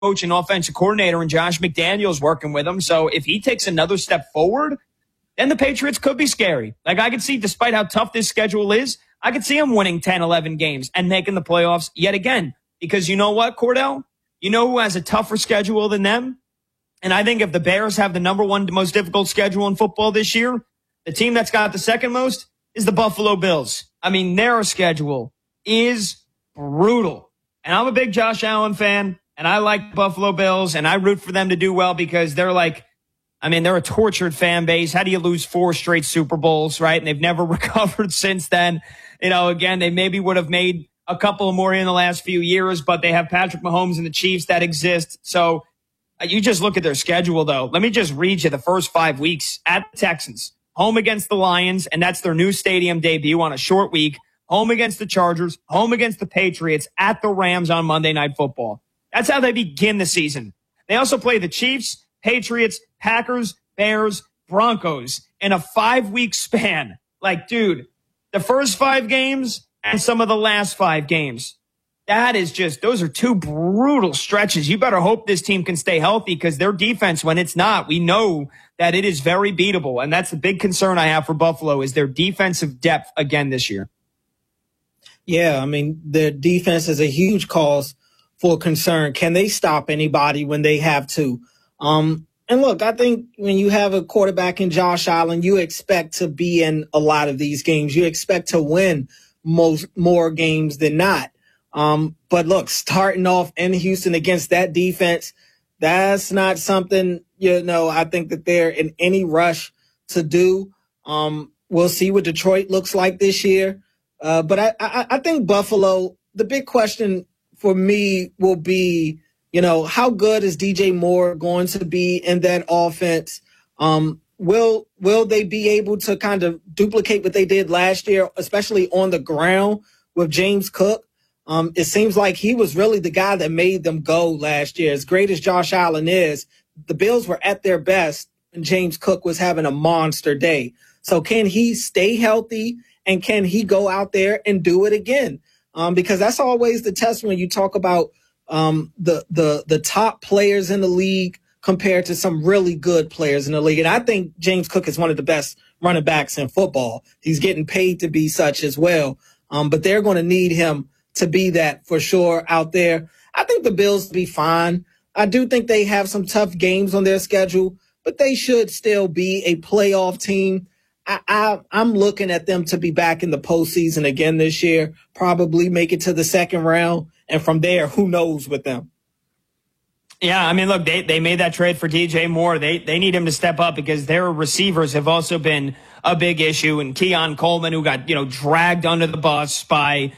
coach and offensive coordinator, and Josh McDaniels working with him. So if he takes another step forward, then the Patriots could be scary. Like, I could see, despite how tough this schedule is, I could see them winning 10, 11 games and making the playoffs yet again. Because you know what, Cordell? You know who has a tougher schedule than them? And I think if the Bears have the number one most difficult schedule in football this year, the team that's got the second most is the Buffalo Bills. I mean, their schedule is brutal. And I'm a big Josh Allen fan, and I like Buffalo Bills, and I root for them to do well because they're like, I mean, they're a tortured fan base. How do you lose 4 straight Super Bowls, right? And they've never recovered since then. You know, again, they maybe would have made a couple more in the last few years, but they have Patrick Mahomes and the Chiefs that exist. So you just look at their schedule, though. Let me just read you the first 5 weeks at the Texans, home against the Lions, and that's their new stadium debut on a short week, home against the Chargers, home against the Patriots, at the Rams on Monday Night Football. That's how they begin the season. They also play the Chiefs, Patriots, Packers, Bears, Broncos in a 5-week span. Like, dude, the first 5 games and some of the last 5 games. That is just, those are 2 brutal stretches. You better hope this team can stay healthy because their defense, when it's not, we know that it is very beatable. And that's the big concern I have for Buffalo is their defensive depth again this year. Yeah, I mean, their defense is a huge cause for concern. Can they stop anybody when they have to? And look, I think when you have a quarterback in Josh Allen, you expect to be in a lot of these games. You expect to win more games than not. But look, starting off in Houston against that defense, that's not something, I think that they're in any rush to do. We'll see what Detroit looks like this year. But I think Buffalo, the big question for me will be, how good is DJ Moore going to be in that offense? Will they be able to kind of duplicate what they did last year, especially on the ground with James Cook? It seems like he was really the guy that made them go last year. As great as Josh Allen is, the Bills were at their best and James Cook was having a monster day. So can he stay healthy and can he go out there and do it again? Because that's always the test when you talk about the top players in the league compared to some really good players in the league. And I think James Cook is one of the best running backs in football. He's getting paid to be such as well. But they're going to need him to be that for sure out there. I think the Bills will be fine. I do think they have some tough games on their schedule, but they should still be a playoff team. I'm looking at them to be back in the postseason again this year, probably make it to the second round. And from there, who knows with them? Yeah, I mean, look, they made that trade for DJ Moore. They need him to step up because their receivers have also been a big issue. And Keon Coleman, who got, dragged under the bus by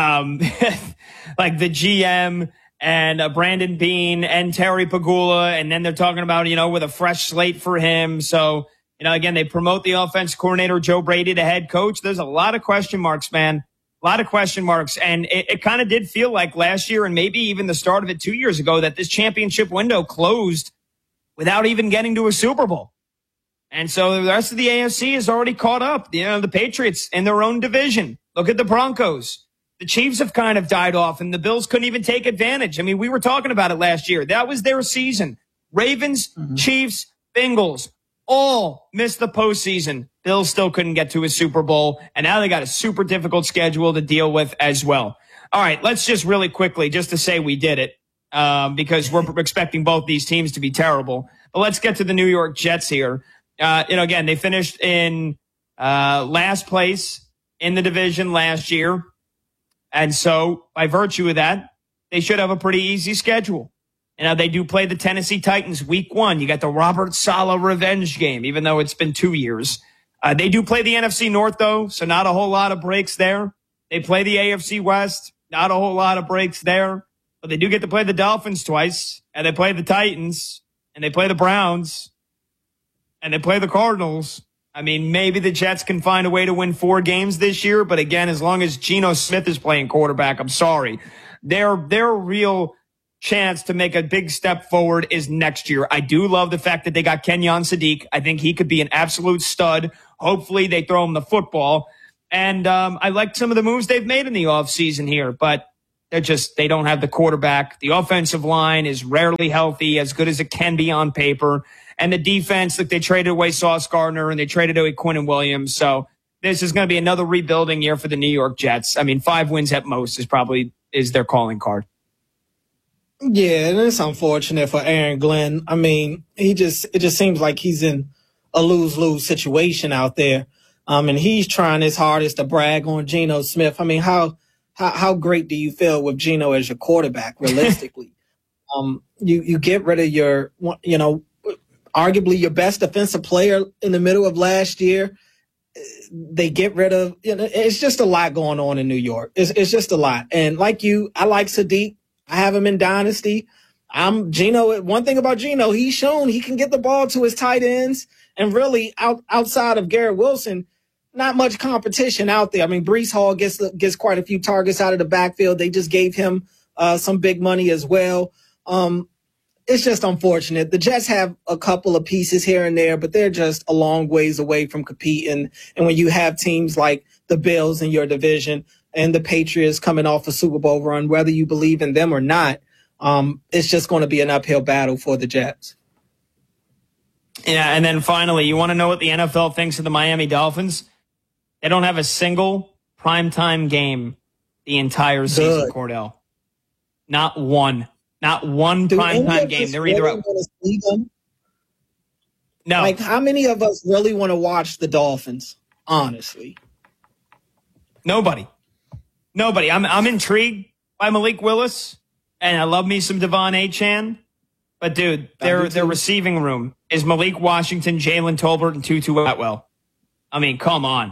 like the GM and Brandon Beane and Terry Pagula. And then they're talking about, with a fresh slate for him. So, again, they promote the offense coordinator, Joe Brady, to head coach. There's a lot of question marks, man. A lot of question marks. And it kind of did feel like last year and maybe even the start of it 2 years ago that this championship window closed without even getting to a Super Bowl. And so the rest of the AFC is already caught up. The Patriots in their own division. Look at the Broncos. The Chiefs have kind of died off, and the Bills couldn't even take advantage. I mean, we were talking about it last year. That was their season. Ravens, Chiefs, Bengals all missed the postseason. Bills still couldn't get to a Super Bowl, and now they got a super difficult schedule to deal with as well. All right, let's just really quickly, just to say we did it, because we're expecting both these teams to be terrible. But let's get to the New York Jets here. Again, they finished in last place in the division last year. And so, by virtue of that, they should have a pretty easy schedule. They do play the Tennessee Titans week 1. You got the Robert Saleh revenge game, even though it's been 2 years. They do play the NFC North, though, so not a whole lot of breaks there. They play the AFC West, not a whole lot of breaks there. But they do get to play the Dolphins twice, and they play the Titans, and they play the Browns, and they play the Cardinals. I mean, maybe the Jets can find a way to win 4 games this year, but again, as long as Geno Smith is playing quarterback, I'm sorry. Their real chance to make a big step forward is next year. I do love the fact that they got Kenyon Sadiq. I think he could be an absolute stud. Hopefully they throw him the football. And I like some of the moves they've made in the offseason here. But They don't have the quarterback. The offensive line is rarely healthy, as good as it can be on paper. And the defense, like they traded away Sauce Gardner and they traded away Quinnen Williams. So this is going to be another rebuilding year for the New York Jets. I mean, 5 wins at most is their calling card. Yeah, and it's unfortunate for Aaron Glenn. I mean, it just seems like he's in a lose-lose situation out there. And he's trying his hardest to brag on Geno Smith. I mean, how great do you feel with Geno as your quarterback, realistically? You get rid of your, arguably your best defensive player in the middle of last year. They get rid of, it's just a lot going on in New York. It's just a lot. And like you, I like Sadiq. I have him in Dynasty. Geno. One thing about Geno, he's shown he can get the ball to his tight ends. And really, outside of Garrett Wilson, not much competition out there. I mean, Breece Hall gets quite a few targets out of the backfield. They just gave him some big money as well. It's just unfortunate. The Jets have a couple of pieces here and there, but they're just a long ways away from competing. And when you have teams like the Bills in your division and the Patriots coming off a Super Bowl run, whether you believe in them or not, it's just going to be an uphill battle for the Jets. Yeah, and then finally, you want to know what the NFL thinks of the Miami Dolphins? They don't have a single primetime game the entire season, Cordell. Not one. Not one primetime game. They're either up. No. Like, how many of us really want to watch the Dolphins, honestly? Nobody. I'm intrigued by Malik Willis, and I love me some Devon Achane. But, dude, their receiving room is Malik Washington, Jalen Tolbert, and Tutu Atwell. I mean, come on.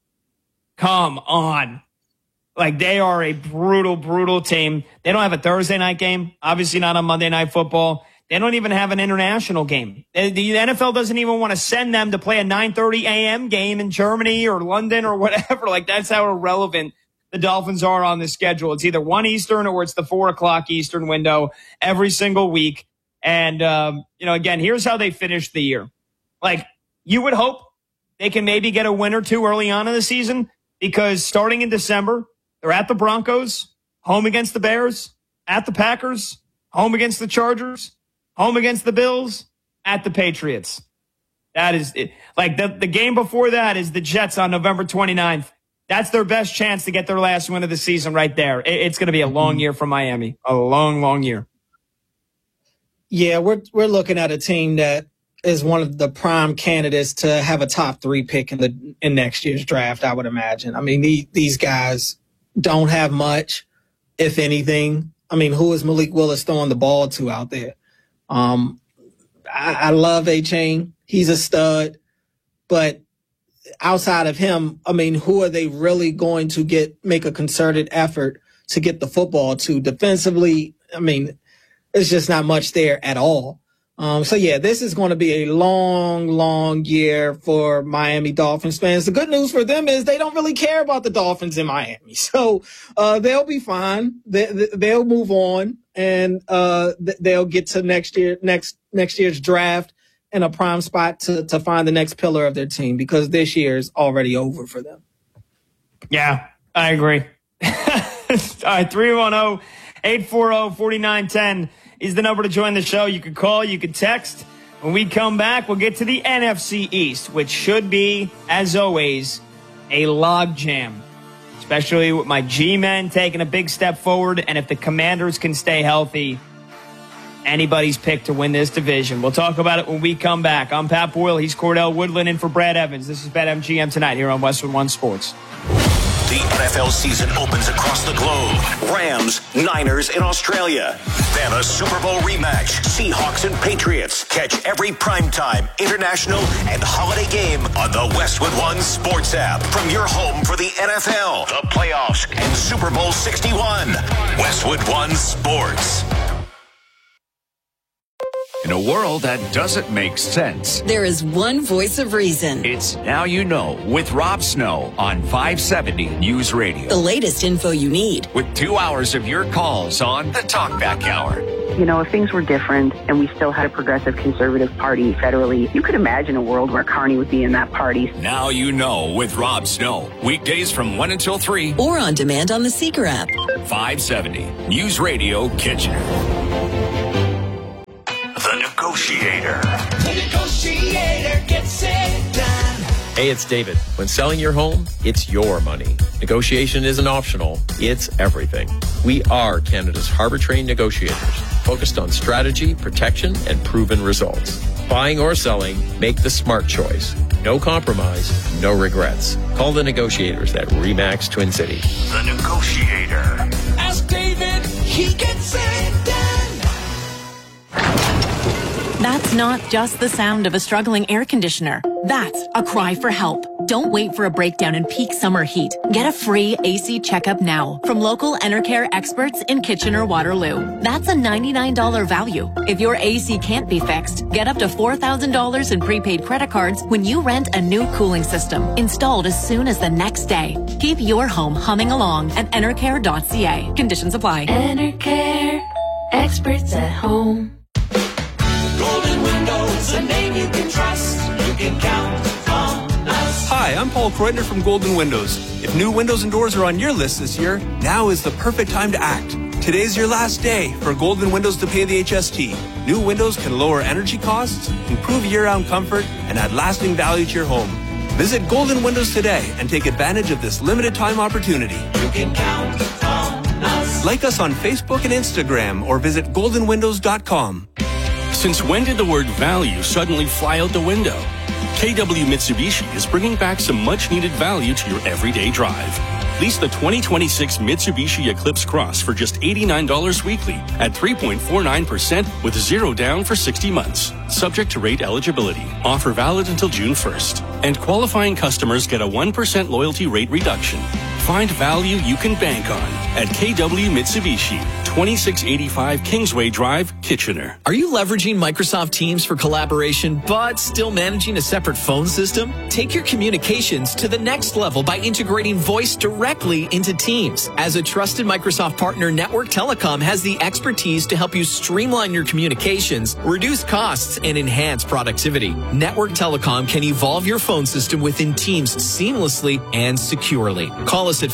Like, they are a brutal, brutal team. They don't have a Thursday night game. Obviously not on Monday Night Football. They don't even have an international game. The NFL doesn't even want to send them to play a 9:30 a.m. game in Germany or London or whatever. Like, that's how irrelevant the Dolphins are on the schedule. It's either 1 Eastern or it's the 4 o'clock Eastern window every single week. And, again, here's how they finished the year. Like, you would hope they can maybe get a win or two early on in the season, because starting in December, they're at the Broncos, home against the Bears, at the Packers, home against the Chargers, home against the Bills, at the Patriots. That is it. Like, the game before that is the Jets on November 29th. That's their best chance to get their last win of the season right there. It's going to be a long year for Miami. A long, long year. Yeah, we're looking at a team that is one of the prime candidates to have a top 3 pick in next year's draft, I would imagine. I mean, these guys don't have much, if anything. I mean, who is Malik Willis throwing the ball to out there? I love Achane. He's a stud. But outside of him, I mean, who are they really going to make a concerted effort to get the football to defensively? I mean, there's just not much there at all. This is going to be a long, long year for Miami Dolphins fans. The good news for them is they don't really care about the Dolphins in Miami. So they'll be fine. They'll move on, and they'll get to next year's draft in a prime spot to find the next pillar of their team, because this year is already over for them. Yeah, I agree. All right, 310-840-4910 is the number to join the show. You can call, you can text. When we come back, we'll get to the NFC East, which should be, as always, a logjam, especially with my G-men taking a big step forward. And if the Commanders can stay healthy, anybody's pick to win this division. We'll talk about it when we come back. I'm Pat Boyle. He's Cordell Woodland in for Brad Evans. This is BetMGM Tonight here on Westwood One Sports. The NFL season opens across the globe. Rams, Niners in Australia. Then a Super Bowl rematch. Seahawks and Patriots. Catch every primetime, international, and holiday game on the Westwood One Sports app. From your home for the NFL, the playoffs, and Super Bowl 61. Westwood One Sports. In a world that doesn't make sense, there is one voice of reason. It's Now You Know with Rob Snow on 570 News Radio. The latest info you need. With 2 hours of your calls on the Talkback Hour. You know, if things were different and we still had a progressive conservative party federally, you could imagine a world where Carney would be in that party. Now You Know with Rob Snow. Weekdays from 1 until 3. Or on demand on the Seeker app. 570 News Radio Kitchener. The Negotiator. The Negotiator gets it done. Hey, it's David. When selling your home, it's your money. Negotiation isn't optional. It's everything. We are Canada's harbor-trained negotiators, focused on strategy, protection, and proven results. Buying or selling, make the smart choice. No compromise, no regrets. Call the negotiators at RE/MAX Twin City. The Negotiator. Ask David, he gets it done. That's not just the sound of a struggling air conditioner. That's a cry for help. Don't wait for a breakdown in peak summer heat. Get a free AC checkup now from local Enercare experts in Kitchener-Waterloo. That's a $99 value. If your AC can't be fixed, get up to $4,000 in prepaid credit cards when you rent a new cooling system installed as soon as the next day. Keep your home humming along at enercare.ca. Conditions apply. Enercare, experts at home. Golden Windows, a name you can trust. You can count on us. Hi, I'm Paul Kreutner from Golden Windows. If new windows and doors are on your list this year, now is the perfect time to act. Today's your last day for Golden Windows to pay the HST. New windows can lower energy costs, improve year-round comfort, and add lasting value to your home. Visit Golden Windows today and take advantage of this limited time opportunity. You can count on us. Like us on Facebook and Instagram or visit goldenwindows.com. Since when did the word value suddenly fly out the window? KW Mitsubishi is bringing back some much-needed value to your everyday drive. Lease the 2026 Mitsubishi Eclipse Cross for just $89 weekly at 3.49% with zero down for 60 months. Subject to rate eligibility. Offer valid until June 1st. And qualifying customers get a 1% loyalty rate reduction. Find value you can bank on at KW Mitsubishi, 2685 Kingsway Drive, Kitchener. Are you leveraging Microsoft Teams for collaboration but still managing a separate phone system? Take your communications to the next level by integrating voice directly into Teams. As a trusted Microsoft partner, Network Telecom has the expertise to help you streamline your communications, reduce costs, and enhance productivity. Network Telecom can evolve your phone system within Teams seamlessly and securely. Call us at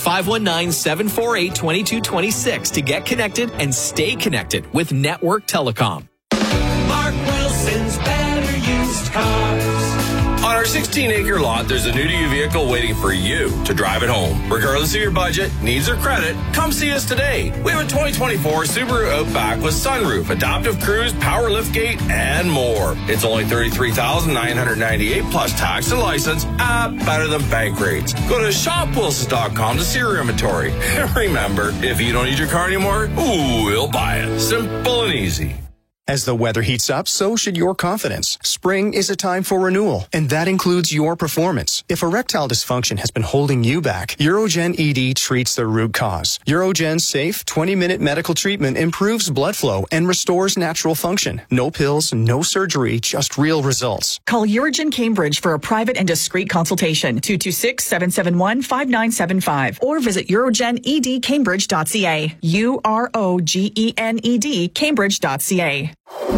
519-748-2226 to get connected and stay connected with Network Telecom. Mark Wilson's Better Used Cars. On our 16-acre lot, there's a new-to-you vehicle waiting for you to drive it home. Regardless of your budget, needs, or credit, come see us today. We have a 2024 Subaru Outback with sunroof, adaptive cruise, power liftgate, and more. It's only $33,998 plus tax and license, better than bank rates. Go to shopwilsons.com to see your inventory. Remember, if you don't need your car anymore, we'll buy it. Simple and easy. As the weather heats up, so should your confidence. Spring is a time for renewal, and that includes your performance. If erectile dysfunction has been holding you back, Urogen ED treats the root cause. Urogen's safe 20-minute medical treatment improves blood flow and restores natural function. No pills, no surgery, just real results. Call Urogen Cambridge for a private and discreet consultation, 226-771-5975, or visit urogenedcambridge.ca, UROGENED Cambridge.ca.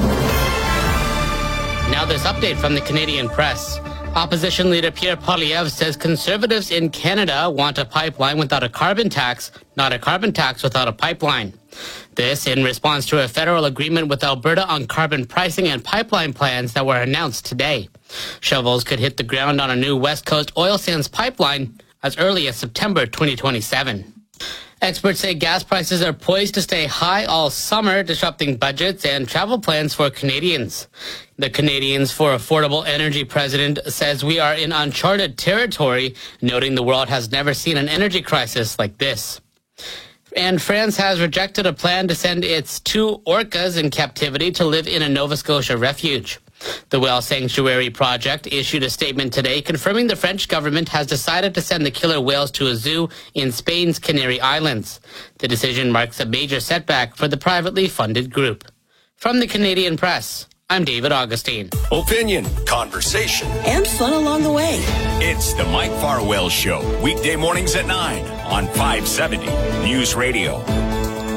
Now this update from the Canadian Press. Opposition leader Pierre Poilievre says Conservatives in Canada want a pipeline without a carbon tax, not a carbon tax without a pipeline. This in response to a federal agreement with Alberta on carbon pricing and pipeline plans that were announced today. Shovels could hit the ground on a new West Coast oil sands pipeline as early as September 2027. Experts say gas prices are poised to stay high all summer, disrupting budgets and travel plans for Canadians. The Canadians for Affordable Energy president says we are in uncharted territory, noting the world has never seen an energy crisis like this. And France has rejected a plan to send its 2 orcas in captivity to live in a Nova Scotia refuge. The Whale Sanctuary Project issued a statement today confirming the French government has decided to send the killer whales to a zoo in Spain's Canary Islands. The decision marks a major setback for the privately funded group. From the Canadian Press, I'm David Augustine. Opinion, conversation, and fun along the way. It's the Mike Farwell Show, weekday mornings at 9 on 570 News Radio.